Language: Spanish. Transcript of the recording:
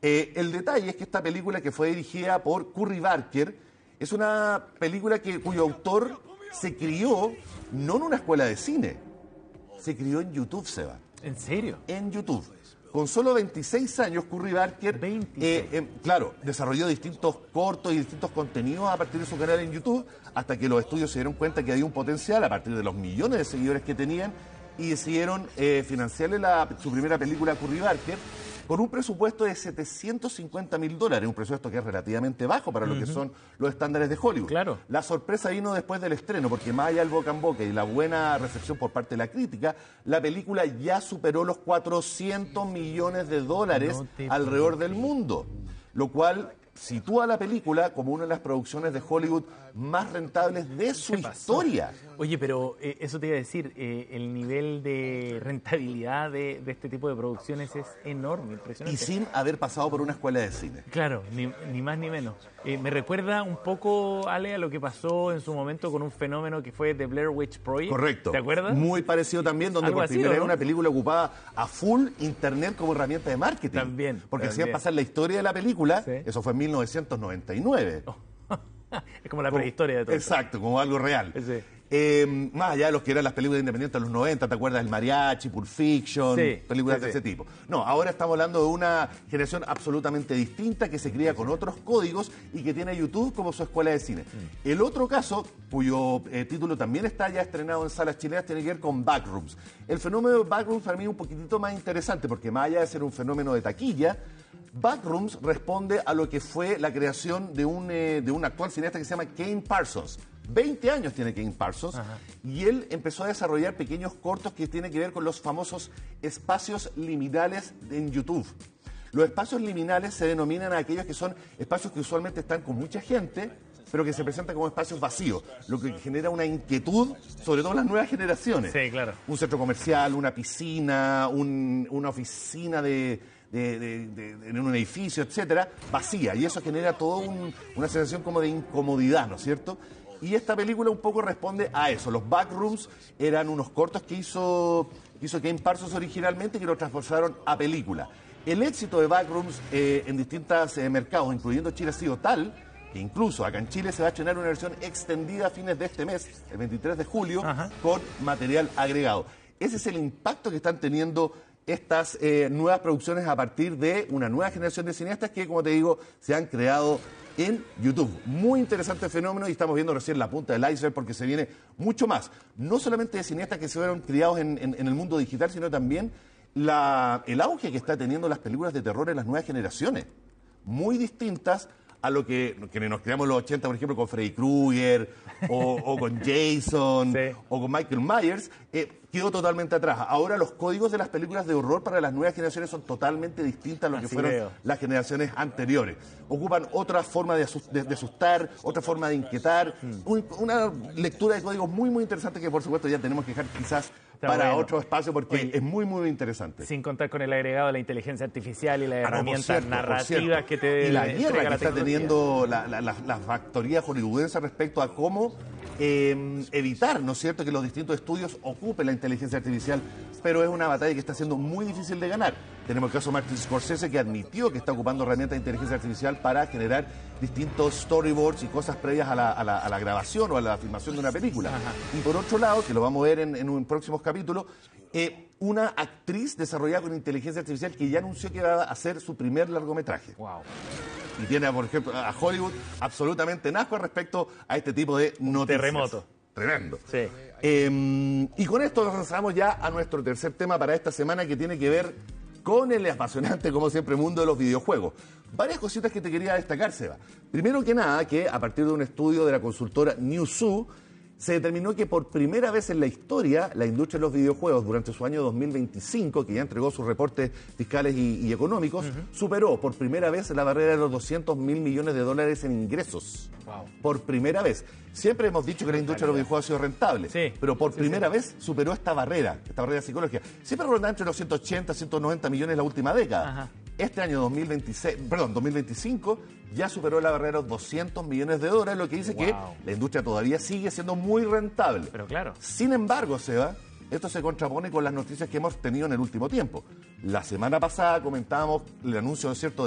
El detalle es que esta película, que fue dirigida por Curry Barker, es una película cuyo autor se crió no en una escuela de cine, se crió en YouTube, Seba. ¿En serio? En YouTube. Con solo 26 años, Curry Barker, claro, desarrolló distintos cortos y distintos contenidos a partir de su canal en YouTube, hasta que los estudios se dieron cuenta que había un potencial a partir de los millones de seguidores que tenían y decidieron financiarle su primera película a Curry Barker con un presupuesto de $750.000, un presupuesto que es relativamente bajo para lo que son los estándares de Hollywood. Claro. La sorpresa vino después del estreno, porque más allá del boca en boca y la buena recepción por parte de la crítica, la película ya superó los $400 millones alrededor del mundo, lo cual sitúa la película como una de las producciones de Hollywood más rentables de su historia. Oye, pero eso te iba a decir, el nivel de rentabilidad de este tipo de producciones es enorme, impresionante. Y sin haber pasado por una escuela de cine. Claro, ni más ni menos. Me recuerda un poco, Ale, a lo que pasó en su momento con un fenómeno que fue The Blair Witch Project. Correcto. ¿Te acuerdas? Muy parecido también, donde por primera vez una película ocupada a full Internet como herramienta de marketing. También. Porque hacían pasar la historia de la película, sí. Eso fue en 1999. Es como la prehistoria de todo. Exacto, como algo real. Sí. Más allá de los que eran las películas independientes de los 90, ¿te acuerdas del Mariachi, Pulp Fiction, sí, películas de ese tipo? No, ahora estamos hablando de una generación absolutamente distinta que se cría con otros códigos y que tiene a YouTube como su escuela de cine. El otro caso, cuyo título también está ya estrenado en salas chilenas, tiene que ver con Backrooms. El fenómeno de Backrooms para mí es un poquitito más interesante porque más allá de ser un fenómeno de taquilla, Backrooms responde a lo que fue la creación de un actual cineasta que se llama Kane Parsons. 20 años tiene Kane Parsons. Ajá. Y él empezó a desarrollar pequeños cortos que tienen que ver con los famosos espacios liminales en YouTube. Los espacios liminales se denominan a aquellos que son espacios que usualmente están con mucha gente, pero que se presentan como espacios vacíos, lo que genera una inquietud, sobre todo en las nuevas generaciones. Sí, claro. Un centro comercial, una piscina, una oficina en un edificio, etcétera, vacía, y eso genera toda una sensación como de incomodidad, ¿no es cierto? Y esta película un poco responde a eso. Los Backrooms eran unos cortos que hizo Kane Parsons originalmente y que lo transformaron a película. El éxito de Backrooms en distintos mercados, incluyendo Chile, ha sido tal que incluso acá en Chile se va a estrenar una versión extendida a fines de este mes, el 23 de julio, Ajá. con material agregado. Ese es el impacto que están teniendo estas nuevas producciones a partir de una nueva generación de cineastas que, como te digo, se han creado en YouTube. Muy interesante fenómeno y estamos viendo recién la punta del iceberg porque se viene mucho más. No solamente de cineastas que se fueron criados en el mundo digital, sino también el auge que está teniendo las películas de terror en las nuevas generaciones. Muy distintas a lo que nos criamos en los 80, por ejemplo, con Freddy Krueger, o con Jason, sí. o con Michael Myers, quedó totalmente atrás. Ahora los códigos de las películas de horror para las nuevas generaciones son totalmente distintas a lo que fueron las generaciones anteriores. Ocupan otra forma de asustar, otra forma de inquietar, una lectura de códigos muy, muy interesante que, por supuesto, ya tenemos que dejar quizás para otro espacio porque es muy, muy interesante. Sin contar con el agregado de la inteligencia artificial y las herramientas narrativas que te... Y la guerra que está teniendo la factoría hollywoodense respecto a cómo evitar, ¿no es cierto?, que los distintos estudios ocupen la inteligencia artificial, pero es una batalla que está siendo muy difícil de ganar. Tenemos el caso de Martin Scorsese, que admitió que está ocupando herramientas de inteligencia artificial para generar distintos storyboards y cosas previas a la grabación o a la filmación de una película. Ajá. Y por otro lado, que lo vamos a ver en un próximo capítulo, una actriz desarrollada con inteligencia artificial que ya anunció que va a hacer su primer largometraje. Wow. Y tiene, por ejemplo, a Hollywood absolutamente nazco respecto a este tipo de noticias. Terremoto. Tremendo. Sí. Y con esto nos lanzamos ya a nuestro tercer tema para esta semana, que tiene que ver con el apasionante, como siempre, mundo de los videojuegos. Varias cositas que te quería destacar, Seba. Primero que nada, que a partir de un estudio de la consultora Newzoo, se determinó que por primera vez en la historia, la industria de los videojuegos, durante su año 2025, que ya entregó sus reportes fiscales y económicos, superó por primera vez la barrera de los $200 mil millones en ingresos. Wow. Por primera vez. Siempre hemos dicho que la industria de los videojuegos ha sido rentable, sí, pero por primera vez superó esta barrera psicológica. Siempre rondaba entre los 180, 190 millones la última década. Ajá. Este año 2025 ya superó la barrera de los $200 millones, lo que dice que la industria todavía sigue siendo muy rentable. Pero claro. Sin embargo, Seba, esto se contrapone con las noticias que hemos tenido en el último tiempo. La semana pasada comentábamos el anuncio, ¿no es cierto?,